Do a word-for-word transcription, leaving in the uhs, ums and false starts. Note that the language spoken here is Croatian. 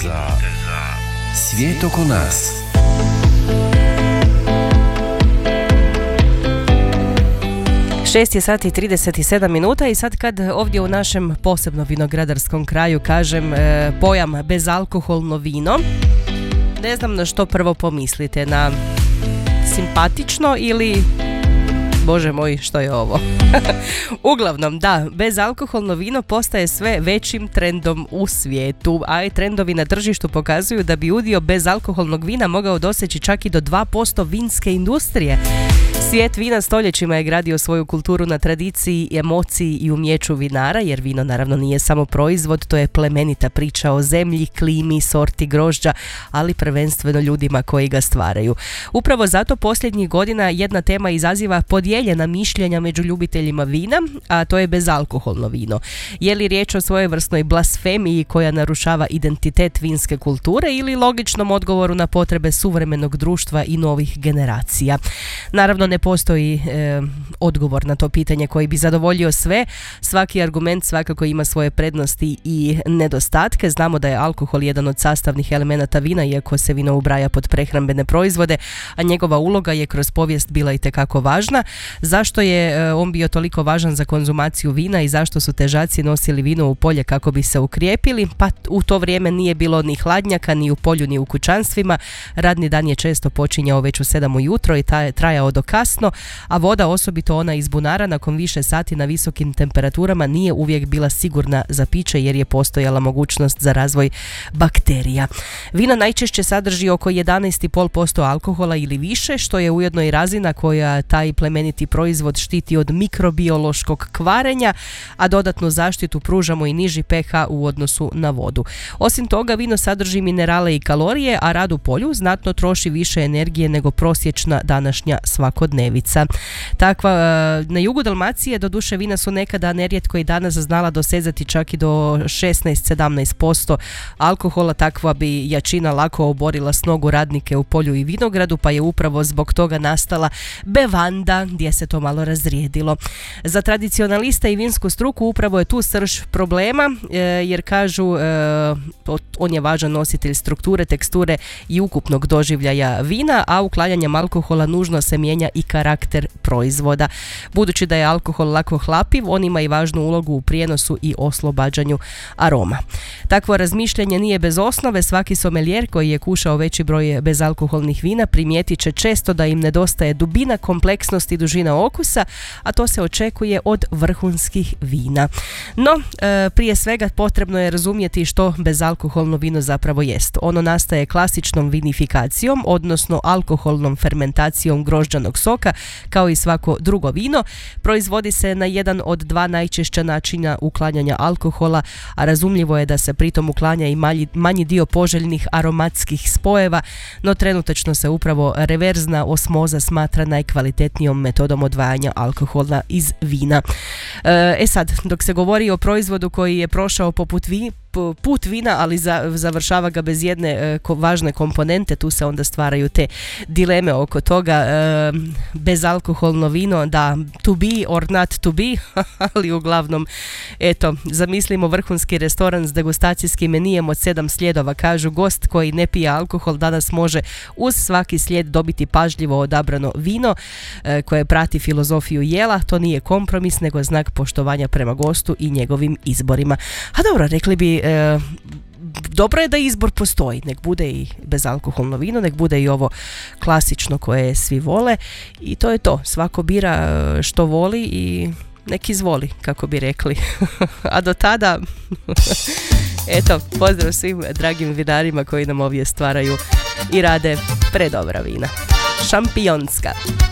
za svijet oko nas. šest je sati i trideset sedam minuta i sad kad ovdje u našem posebno vinogradarskom kraju kažem e, pojam bezalkoholno vino, ne znam na što prvo pomislite, na simpatično ili Bože moj, što je ovo? Uglavnom, da, bezalkoholno vino postaje sve većim trendom u svijetu, a i trendovi na tržištu pokazuju da bi udio bezalkoholnog vina mogao doseći čak i do dva posto vinske industrije. Svijet vina stoljećima je gradio svoju kulturu na tradiciji, emociji i umjeću vinara, jer vino naravno nije samo proizvod, to je plemenita priča o zemlji, klimi, sorti grožđa, ali prvenstveno ljudima koji ga stvaraju. Upravo zato posljednjih godina jedna tema izaziva podijeljena mišljenja među ljubiteljima vina, a to je bezalkoholno vino. Je li riječ o svojevrsnoj blasfemiji koja narušava identitet vinske kulture ili logičnom odgovoru na potrebe suvremenog društva i novih generacija? Naravno, ne postoji e, odgovor na to pitanje koji bi zadovoljio sve. Svaki argument svakako ima svoje prednosti i nedostatke. Znamo da je alkohol jedan od sastavnih elemenata vina, iako se vino ubraja pod prehrambene proizvode, a njegova uloga je kroz povijest bila itekako važna. Zašto je e, on bio toliko važan za konzumaciju vina i zašto su težaci nosili vino u polje kako bi se ukrijepili? Pa u to vrijeme nije bilo ni hladnjaka, ni u polju, ni u kućanstvima. Radni dan je često počinjao već u sedam ujutro i taj, trajao do kasno, a voda, osobito ona iz bunara, nakon više sati na visokim temperaturama nije uvijek bila sigurna za piće jer je postojala mogućnost za razvoj bakterija. Vino najčešće sadrži oko jedanaest zarez pet posto alkohola ili više, što je ujedno i razina koja taj plemeniti proizvod štiti od mikrobiološkog kvarenja, a dodatnu zaštitu pružamo i niži pH u odnosu na vodu. Osim toga, vino sadrži minerale i kalorije, a rad u polju znatno troši više energije nego prosječna današnja svakodnevica. Takva, na jugu Dalmacije doduše vina su nekada nerijetko i danas znala dosezati čak i do šesnaest do sedamnaest posto alkohola. Takva bi jačina lako oborila s nogu radnike u polju i vinogradu, pa je upravo zbog toga nastala bevanda gdje se to malo razrijedilo. Za tradicionaliste i vinsku struku upravo je tu srž problema, jer kažu on je važan nositelj strukture, teksture i ukupnog doživljaja vina, a uklanjanjem alkohola nužno se mijenja i karakter proizvoda. Budući da je alkohol lako hlapiv, on ima i važnu ulogu u prijenosu i oslobađanju aroma. Takvo razmišljanje nije bez osnove. Svaki somelijer koji je kušao veći broj bezalkoholnih vina primijetit će često da im nedostaje dubina, kompleksnost i dužina okusa, a to se očekuje od vrhunskih vina. No, prije svega potrebno je razumjeti što bezalkoholno vino zapravo jest. Ono nastaje klasičnom vinifikacijom, odnosno alkoholnom fermentacijom grožđanog soka, kao i svako drugo vino. Proizvodi se na jedan od dva najčešća načina uklanjanja alkohola, a razumljivo je da se pritom uklanja i manji, manji dio poželjnih aromatskih spojeva, no trenutačno se upravo reverzna osmoza smatra najkvalitetnijom metodom odvajanja alkohola iz vina. E sad, dok se govori o proizvodu koji je prošao poput vi, put vina, ali za, završava ga bez jedne e, ko, važne komponente, tu se onda stvaraju te dileme oko toga. E, bezalkoholno vino, da, to be or not to be, ali uglavnom, eto, zamislimo vrhunski restoran s degustacijskim menijem od sedam sljedova. Kažu, gost koji ne pije alkohol danas može uz svaki slijed dobiti pažljivo odabrano vino e, koje prati filozofiju jela. To nije kompromis, nego znak poštovanja prema gostu i njegovim izborima. A dobro, rekli bi E, dobro je da izbor postoji, nek bude i bezalkoholno vino, nek bude i ovo klasično koje svi vole i to je to. Svako bira što voli i nek izvoli, kako bi rekli. A do tada eto, pozdrav svim dragim vinarima koji nam ovdje stvaraju i rade predobra vina. Šampionska.